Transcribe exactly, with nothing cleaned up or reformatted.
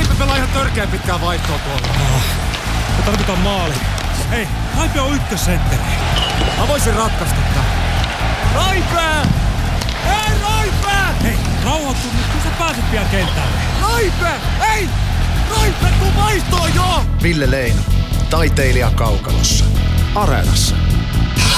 Raipe pelaa ihan törkeän pitkään vaihtoa tuolla. Ah, me tarvitaan maali. Hei, Raipe on ykkössentteri. Mä voisin ratkaista tää. Raipe! Hei, Raipe! Hei, rauhoitu nyt, kun sä pääset pian kentälle. Raipe! Hei! Raipe, tuu vaihtoon jo! Ville Leino, taiteilija kaukalossa. Areenassa.